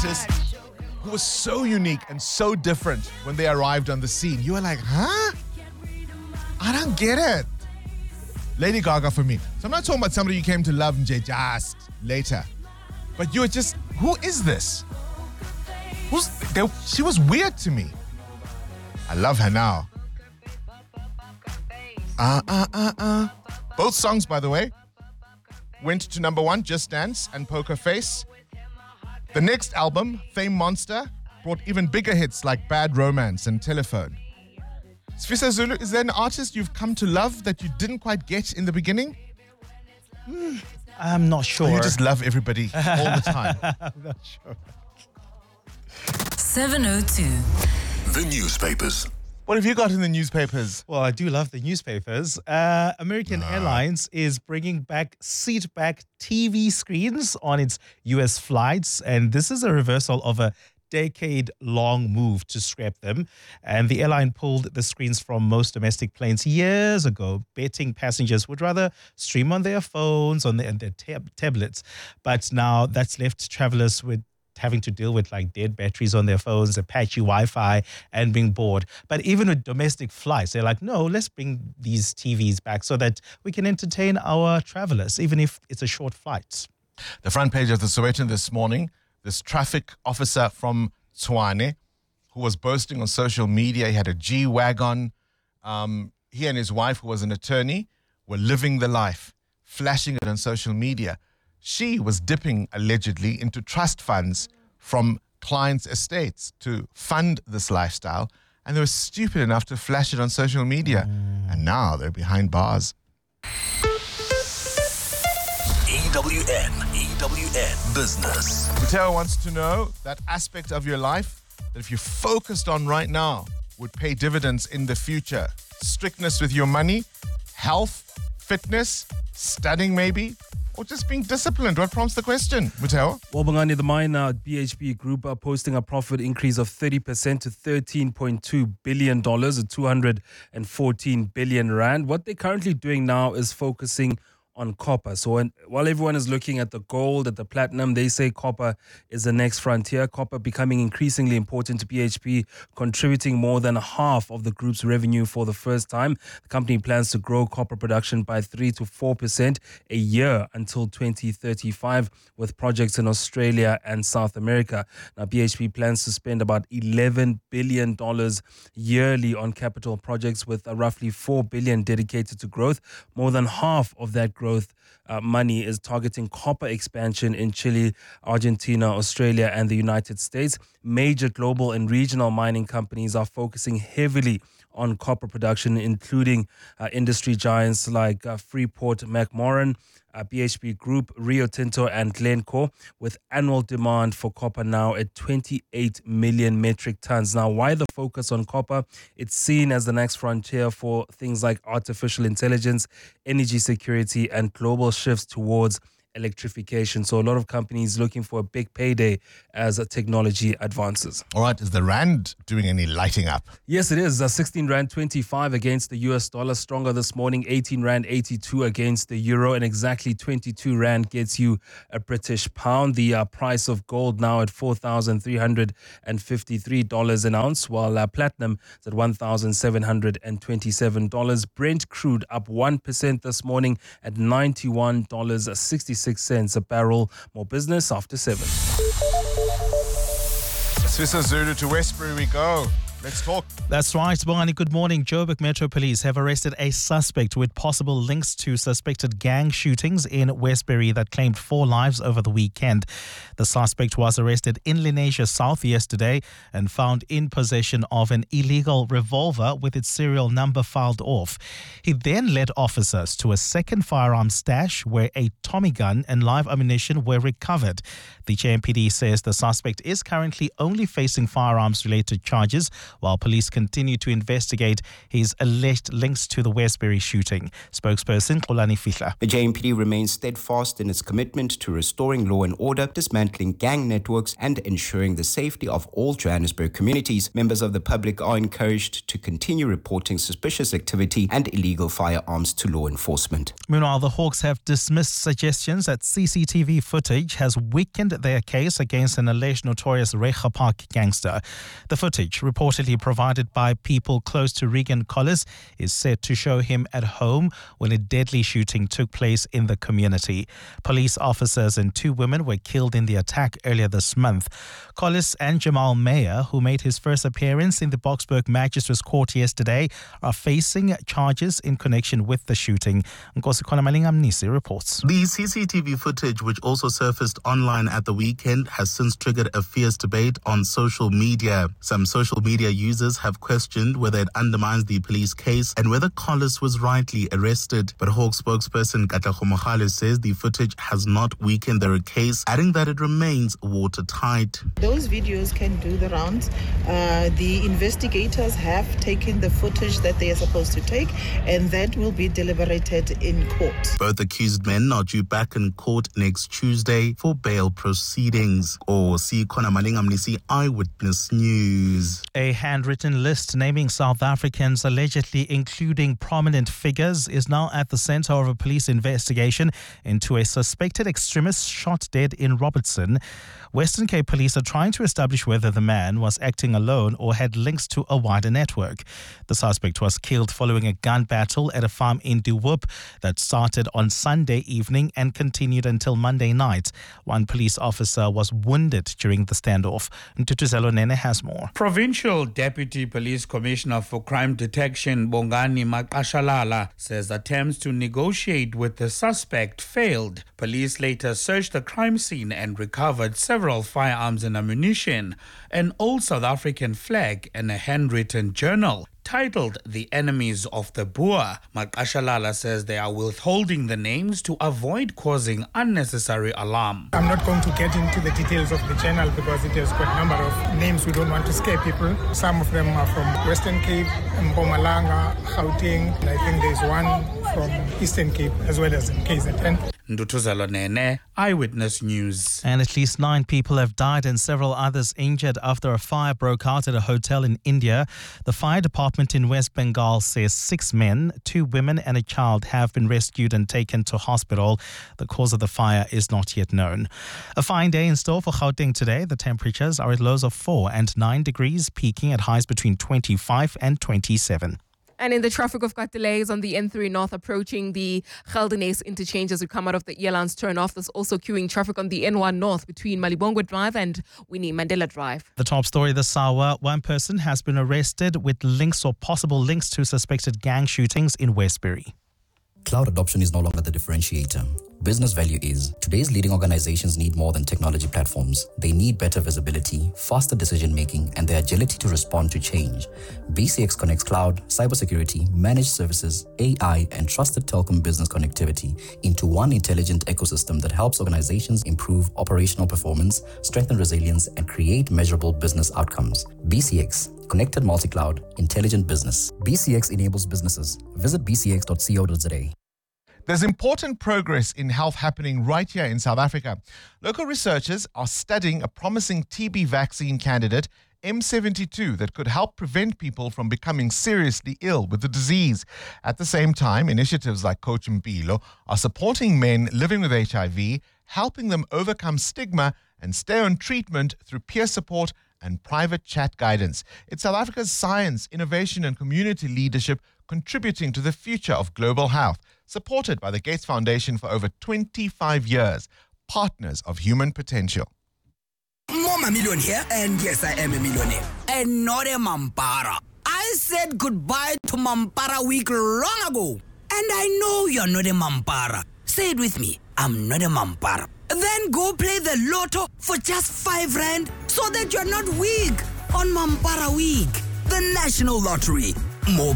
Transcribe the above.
artist who was so unique and so different when they arrived on the scene. You were like, huh? I don't get it. Lady Gaga for me. So I'm not talking about somebody you came to love and just later. But you were just, who is this? She was weird to me. I love her now. Both songs, by the way, went to number one, Just Dance and Poker Face. The next album, Fame Monster, brought even bigger hits like Bad Romance and Telephone. Sfisa Zulu, is there an artist you've come to love that you didn't quite get in the beginning? I'm not sure. Or you just love everybody all the time? I'm not sure. 702. The newspapers. What have you got in the newspapers? Well, I do love the newspapers. American Airlines is bringing back seat-back TV screens on its U.S. flights, and this is a reversal of a decade-long move to scrap them. And the airline pulled the screens from most domestic planes years ago, betting passengers would rather stream on their phones, on their tablets. But now that's left travelers with having to deal with like dead batteries on their phones, a patchy Wi-Fi, and being bored. But even with domestic flights, they're like, no, let's bring these TVs back so that we can entertain our travelers, even if it's a short flight. The front page of the Sowetan this morning, this traffic officer from Tshwane who was boasting on social media. He had a G-Wagon. He and his wife, who was an attorney, were living the life, flashing it on social media. She was dipping, allegedly, into trust funds from clients' estates to fund this lifestyle, and they were stupid enough to flash it on social media. And now they're behind bars. EWN Business. Mateo wants to know that aspect of your life that if you focused on right now would pay dividends in the future. Strictness with your money, health, fitness, studying maybe, or just being disciplined. What prompts the question, Mateo? Well, Bongani, the mine BHP Group are posting a profit increase of 30% to $13.2 billion, or 214 billion rand. What they're currently doing now is focusing on copper. So while everyone is looking at the gold, at the platinum, they say copper is the next frontier. Copper becoming increasingly important to BHP, contributing more than half of the group's revenue for the first time. The company plans to grow copper production by 3 to 4% a year until 2035, with projects in Australia and South America. Now, BHP plans to spend about $11 billion yearly on capital projects, with roughly $4 billion dedicated to growth. More than half of that growth money is targeting copper expansion in Chile, Argentina, Australia, and the United States. Major global and regional mining companies are focusing heavily on copper production, including industry giants like Freeport-McMoRan, BHP Group, Rio Tinto, and Glencore, with annual demand for copper now at 28 million metric tons. Now, why the focus on copper? It's seen as the next frontier for things like artificial intelligence, energy security, and global shifts towards electrification. So a lot of companies looking for a big payday as technology advances. All right, is the rand doing any lighting up? Yes, it is. 16 Rand 25 against the US dollar, stronger this morning. 18 Rand 82 against the euro, and exactly 22 Rand gets you a British pound. The price of gold now at $4,353 an ounce, while platinum is at $1,727. Brent crude up 1% this morning at $91.66 a barrel. More business after 7. Swiss Zulu to Westbury we go. Let's talk. That's right, Bongani. Good morning. Joburg Metro Police have arrested a suspect with possible links to suspected gang shootings in Westbury that claimed 4 lives over the weekend. The suspect was arrested in Lenasia South yesterday and found in possession of an illegal revolver with its serial number filed off. He then led officers to a second firearm stash where a Tommy gun and live ammunition were recovered. The JMPD says the suspect is currently only facing firearms-related charges while police continue to investigate his alleged links to the Westbury shooting. Spokesperson Xolani Fihla. The JMPD remains steadfast in its commitment to restoring law and order, dismantling gang networks, and ensuring the safety of all Johannesburg communities. Members of the public are encouraged to continue reporting suspicious activity and illegal firearms to law enforcement. Meanwhile, the Hawks have dismissed suggestions that CCTV footage has weakened their case against an alleged notorious Reiger Park gangster. The footage, reportedly provided by people close to Regan Collis, is said to show him at home when a deadly shooting took place in the community. Police officers and 2 women were killed in the attack earlier this month. Collis and Jamal Meyer, who made his first appearance in the Boksburg Magistrates Court yesterday, are facing charges in connection with the shooting. Nkosi Malinga Mnisi reports. The CCTV footage, which also surfaced online at the weekend, has since triggered a fierce debate on social media. Some social media users have questioned whether it undermines the police case and whether Collis was rightly arrested. But Hawk spokesperson Katlego Mogale says the footage has not weakened their case, adding that it remains watertight. Those videos can do the rounds. The investigators have taken the footage that they are supposed to take, and that will be deliberated in court. Both accused men are due back in court next Tuesday for bail proceedings. See Malinga Mnisi, Eyewitness News. A handwritten list naming South Africans allegedly including prominent figures is now at the center of a police investigation into a suspected extremist shot dead in Robertson. Western Cape police are trying to establish whether the man was acting alone or had links to a wider network. The suspect was killed following a gun battle at a farm in De Hoop that started on Sunday evening and continued until Monday night. One police officer was wounded during the standoff. Ntutuzelo Nene has more. Provincial Deputy Police Commissioner for Crime Detection Bongani Maqashalala says attempts to negotiate with the suspect failed. Police later searched the crime scene and recovered several firearms and ammunition, an old South African flag and a handwritten journal titled The Enemies of the Boer. Maqashalala says they are withholding the names to avoid causing unnecessary alarm. I'm not going to get into the details of the journal because it has got a number of names. We don't want to scare people. Some of them are from Western Cape, Mpumalanga, Gauteng, and I think there's one from Eastern Cape as well as in KZN. Ndutuzelo Nene, Eyewitness News. And at least 9 people have died and several others injured after a fire broke out at a hotel in India. The fire department in West Bengal says 6 men, 2 women and a child have been rescued and taken to hospital. The cause of the fire is not yet known. A fine day in store for Gauteng today. The temperatures are at lows of 4 and 9 degrees, peaking at highs between 25 and 27. And in the traffic, we've got delays on the N3 North approaching the Geldenhuys interchange as we come out of the Elands turnoff. There's also queuing traffic on the N1 North between Malibongwe Drive and Winnie Mandela Drive. The top story this hour, one person has been arrested with links or possible links to suspected gang shootings in Westbury. Cloud adoption is no longer the differentiator. Business value is. Today's leading organizations need more than technology platforms. They need better visibility, faster decision-making, and the agility to respond to change. BCX connects cloud, cybersecurity, managed services, AI, and trusted telecom business connectivity into one intelligent ecosystem that helps organizations improve operational performance, strengthen resilience, and create measurable business outcomes. BCX, Connected Multi-Cloud, Intelligent Business. BCX enables businesses. Visit bcx.co.za. There's important progress in health happening right here in South Africa. Local researchers are studying a promising TB vaccine candidate, M72, that could help prevent people from becoming seriously ill with the disease. At the same time, initiatives like Coach Mpilo are supporting men living with HIV, helping them overcome stigma and stay on treatment through peer support and private chat guidance. It's South Africa's science, innovation and community leadership contributing to the future of global health, supported by the Gates Foundation for over 25 years, partners of human potential. I'm a millionaire, and yes, I am a millionaire, and not a Mampara. I said goodbye to Mampara week long ago, and I know you're not a Mampara. Say it with me, I'm not a Mampara. Then go play the lotto for just 5 rand so that you're not weak on Mampara week. The National Lottery. More